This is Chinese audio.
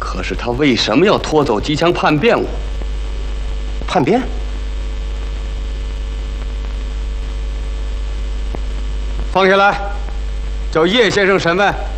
可是他为什么要拖走机枪叛变我？ 叛变？ 放下来，叫叶先生审问。